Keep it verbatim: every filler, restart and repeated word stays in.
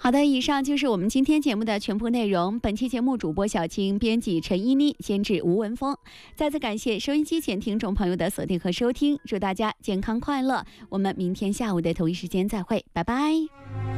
好的，以上就是我们今天节目的全部内容。本期节目主播小青，编辑陈依妮，监制吴文峰。再次感谢收音机前听众朋友的锁定和收听，祝大家健康快乐。我们明天下午的同一时间再会，拜拜。